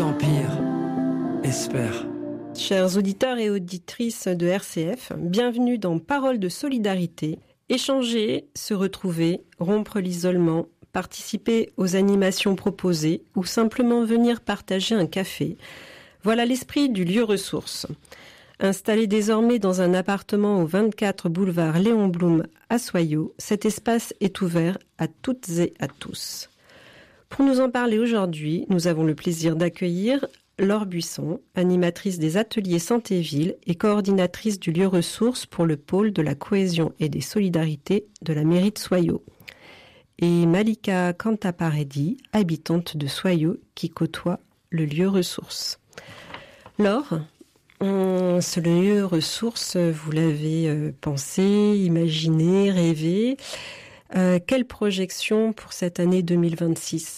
tant pire. Espère. Chers auditeurs et auditrices de RCF, bienvenue dans Paroles de solidarité. Échanger, se retrouver, rompre l'isolement, participer aux animations proposées ou simplement venir partager un café. Voilà l'esprit du lieu ressource. Installé désormais dans un appartement au 24 boulevard Léon Blum à Soyaux, cet espace est ouvert à toutes et à tous. Pour nous en parler aujourd'hui, nous avons le plaisir d'accueillir Laure Buisson, animatrice des ateliers Santé-Ville et coordinatrice du lieu ressource pour le pôle de la cohésion et des solidarités de la mairie de Soyaux. Et Malika Kantaparedi, habitante de Soyaux, qui côtoie le lieu ressource. Laure, ce lieu ressource, vous l'avez pensé, imaginé, rêvé. Quelle projection pour cette année 2026 ?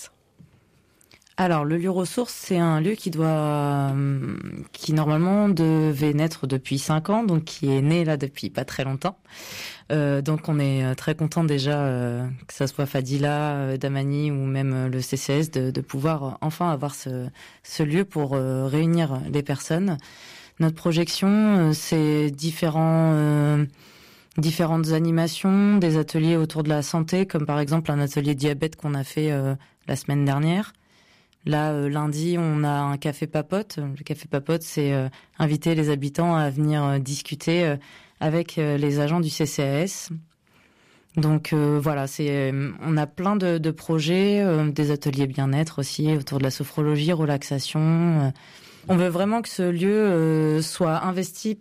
Alors, le lieu ressource, c'est un lieu qui normalement devait naître depuis 5 ans, donc qui est né là depuis pas très longtemps. Donc on est très content déjà que ça soit Fadila, Damani ou même le CCS de pouvoir enfin avoir ce lieu pour réunir les personnes. Notre projection, c'est différentes animations, des ateliers autour de la santé, comme par exemple un atelier diabète qu'on a fait la semaine dernière. Là, lundi, on a un café papote. Le café papote, c'est inviter les habitants à venir discuter avec les agents du CCAS. Donc voilà, on a plein de projets, des ateliers bien-être aussi autour de la sophrologie, relaxation. On veut vraiment que ce lieu soit investi